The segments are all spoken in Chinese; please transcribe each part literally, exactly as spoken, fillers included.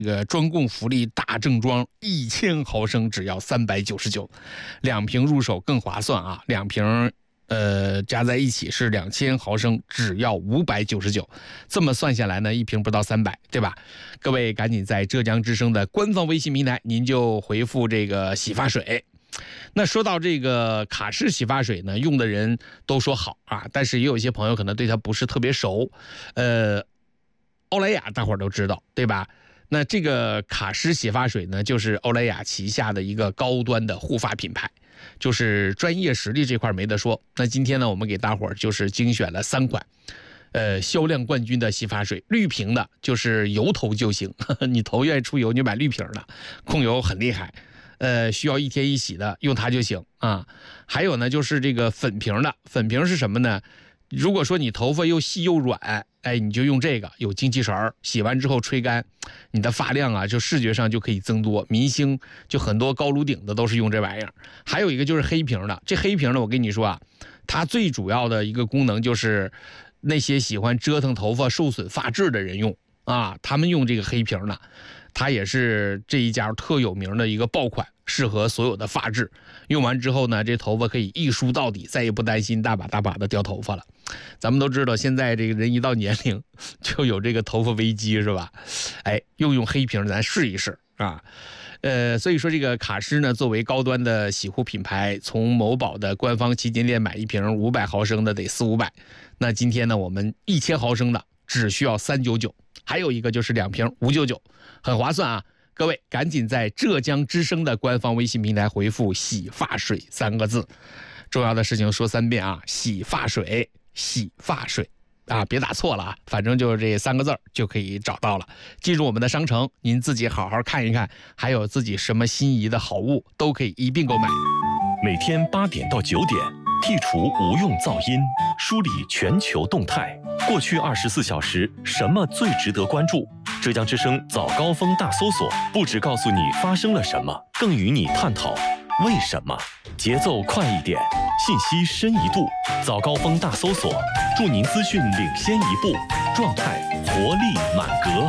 这个专供福利大正装一千毫升只要三百九十九，两瓶入手更划算啊！两瓶呃加在一起是两千毫升，只要五百九十九。这么算下来呢，一瓶不到三百，对吧？各位赶紧在浙江之声的官方微信平台，您就回复这个洗发水。那说到这个卡诗洗发水呢，用的人都说好啊，但是也有一些朋友可能对它不是特别熟。呃，欧莱雅大伙儿都知道，对吧？那这个卡诗洗发水呢，就是欧莱雅旗下的一个高端的护发品牌，就是专业实力这块没得说。那今天呢，我们给大伙儿就是精选了三款，呃，销量冠军的洗发水，绿瓶的就是油头就行，呵呵，你头愿意出油，你就买绿瓶的，控油很厉害。呃，需要一天一洗的，用它就行啊。还有呢，就是这个粉瓶的，粉瓶是什么呢？如果说你头发又细又软，哎，你就用这个，有精气神儿，洗完之后吹干，你的发量啊，就视觉上就可以增多。明星就很多高颅顶的都是用这玩意儿。还有一个就是黑瓶的，这黑瓶的我跟你说啊，它最主要的一个功能就是那些喜欢折腾头发、受损发质的人用啊，他们用这个黑瓶的。它也是这一家特有名的一个爆款，适合所有的发质。用完之后呢，这头发可以一梳到底，再也不担心大把大把的掉头发了。咱们都知道，现在这个人一到年龄就有这个头发危机，是吧？哎，用用黑瓶咱试一试啊。呃，所以说这个卡诗呢，作为高端的洗护品牌，从某宝的官方旗舰店买一瓶五百毫升的得四五百，那今天呢，我们一千毫升的只需要三九九。还有一个就是两瓶五九九，很划算啊！各位赶紧在浙江之声的官方微信平台回复洗发水三个字，重要的事情说三遍啊，洗发水，洗发水啊，别打错了啊，反正就是这三个字就可以找到了。进入我们的商城，您自己好好看一看，还有自己什么心仪的好物都可以一并购买。 每天八点到九点，剔除无用噪音，梳理全球动态。过去二十四小时，什么最值得关注？浙江之声早高峰大搜索，不只告诉你发生了什么，更与你探讨为什么。节奏快一点，信息深一度。早高峰大搜索，祝您资讯领先一步，状态活力满格。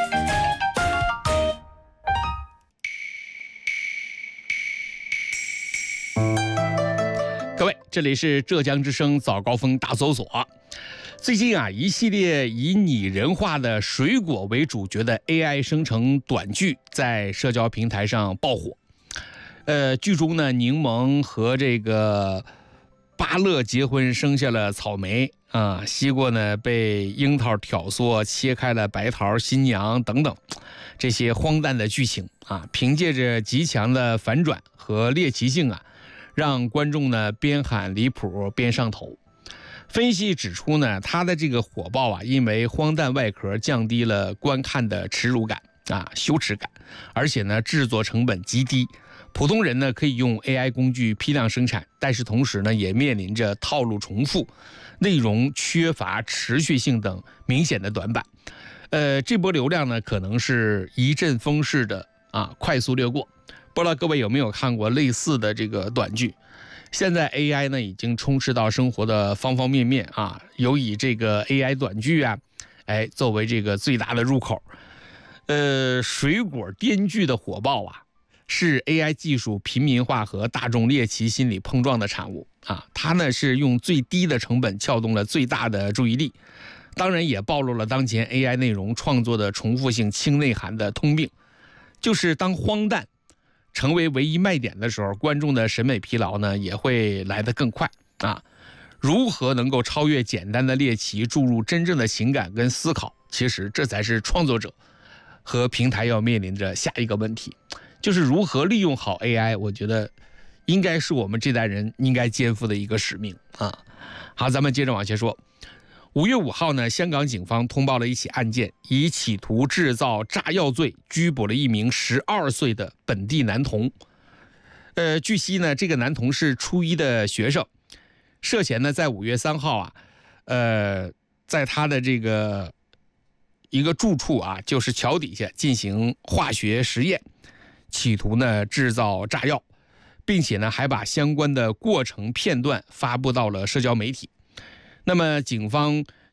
各位，这里是浙江之声早高峰大搜索。最近啊，一系列以拟人化的水果为主角的 A I 生成短剧在社交平台上爆火。呃，剧中呢，柠檬和这个巴乐结婚生下了草莓啊，西瓜呢被樱桃挑唆切开了白桃新娘等等，这些荒诞的剧情啊，凭借着极强的反转和猎奇性啊，让观众呢边喊离谱边上头。分析指出呢，它的这个火爆啊，因为荒诞外壳降低了观看的耻辱感啊、羞耻感，而且呢，制作成本极低，普通人呢可以用 A I 工具批量生产，但是同时呢，也面临着套路重复、内容缺乏持续性等明显的短板。呃，这波流量呢，可能是一阵风式的啊，快速掠过。不知道各位有没有看过类似的这个短剧？现在 A I 呢已经充斥到生活的方方面面啊，有以这个 A I 短剧啊，哎作为这个最大的入口。呃，水果颠剧的火爆啊，是 A I 技术平民化和大众猎奇心理碰撞的产物啊。它呢是用最低的成本撬动了最大的注意力，当然也暴露了当前 A I 内容创作的重复性轻内涵的通病，就是当荒诞成为唯一卖点的时候，观众的审美疲劳呢也会来得更快啊。如何能够超越简单的猎奇，注入真正的情感跟思考？其实这才是创作者和平台要面临着下一个问题，就是如何利用好 A I。我觉得应该是我们这代人应该肩负的一个使命啊。好，咱们接着往下说。五月五号呢，香港警方通报了一起案件，以企图制造炸药罪拘捕了一名十二岁的本地男童。呃，据悉呢，这个男童是初一的学生，涉嫌呢在五月三号啊，呃，在他的这个一个住处啊，就是桥底下进行化学实验，企图呢制造炸药，并且呢还把相关的过程片段发布到了社交媒体。那么警方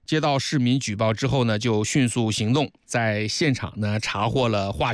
接到市民举报之后呢，就迅速行动，在现场呢查获了化